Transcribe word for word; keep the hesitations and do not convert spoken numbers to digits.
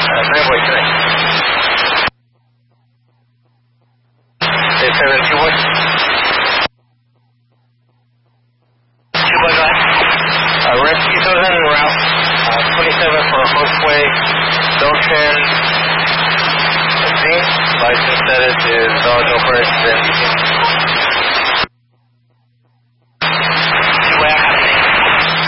Uh, Fanboy three. Day seven, two boy. Two boy, go ahead. Uh, rescue Southern en route. Uh, twenty-seven for Hostway, Dolchan, and Z. License status is valid, no breaks, and